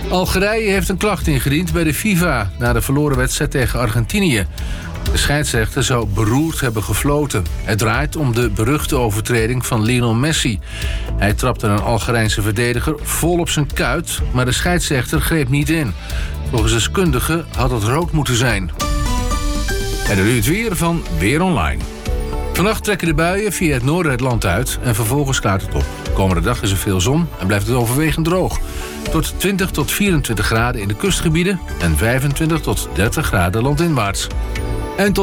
Algerije heeft een klacht ingediend bij de FIFA na de verloren wedstrijd tegen Argentinië. De scheidsrechter zou beroerd hebben gefloten. Het draait om de beruchte overtreding van Lionel Messi. Hij trapte een Algerijnse verdediger vol op zijn kuit, maar de scheidsrechter greep niet in. Volgens deskundigen had het rood moeten zijn. En dan nu het weer van Weer Online. Vannacht trekken de buien via het noorden het land uit en vervolgens klaart het op. De komende dag is er veel zon en blijft het overwegend droog. Tot 20 tot 24 graden in de kustgebieden en 25 tot 30 graden landinwaarts. En tot